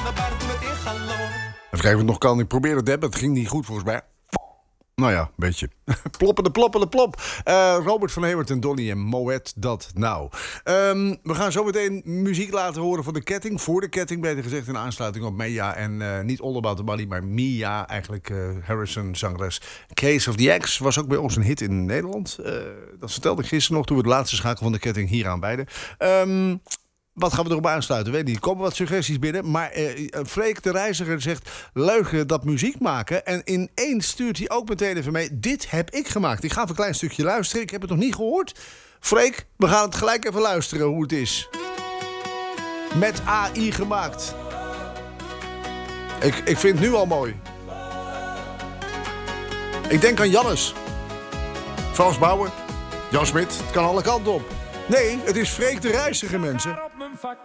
Even kijken of het nog kan. Ik probeerde het hebben. Het ging niet goed volgens mij. Nou ja, een beetje. Ploppende plop. Robert van Hemert en Donny en Moet dat nou. We gaan zo meteen muziek laten horen van de ketting. Voor de ketting, beter gezegd, in aansluiting op Mia. En niet All About The Money, maar Mia. Eigenlijk Harrison, zangeres. Case of the X was ook bij ons een hit in Nederland. Dat vertelde ik gisteren nog toen we de laatste schakel van de ketting hier aan wijden. Wat gaan we erop aansluiten? Weet niet. Er komen wat suggesties binnen. Maar Freek de Reiziger zegt leuk dat muziek maken. En ineens stuurt hij ook meteen even mee. Dit heb ik gemaakt. Ik ga even een klein stukje luisteren. Ik heb het nog niet gehoord. Freek, we gaan het gelijk even luisteren hoe het is. Met AI gemaakt. Ik vind het nu al mooi. Ik denk aan Jannes. Frans Bauer. Jan Smit. Het kan alle kanten op. Nee, het is Freek de Reiziger, mensen.